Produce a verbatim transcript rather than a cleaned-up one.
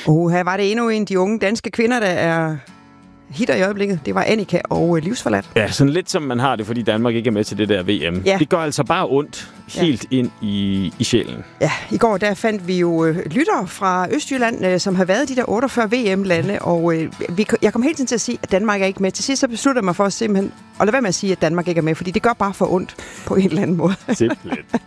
Og her var det endnu en af de unge danske kvinder, der er hitter i øjeblikket. Det var Annika og Livsforladt. Ja, sådan lidt som man har det, fordi Danmark ikke er med til det der V M. Ja. Det gør altså bare ondt helt ja. ind i, i sjælen. Ja, i går der fandt vi jo øh, lyttere fra Østjylland, øh, som har været i de der otteogfyrre V M-lande, og øh, vi, jeg kom helt til at sige, at Danmark er ikke med. Til sidst så besluttede jeg mig for at simpelthen at lade være med at sige, at Danmark ikke er med, fordi det gør bare for ondt på en eller anden måde. Simpelthen.